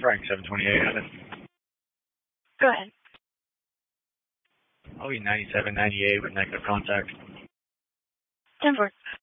Frank, 728. Go ahead. I'll be 97, 98 with negative contact. 10-4.